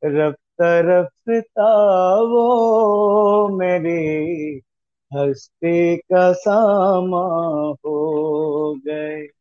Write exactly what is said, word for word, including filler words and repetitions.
रफ्ता रफ्ता वो मेरी हस्ती का सामा हो गए।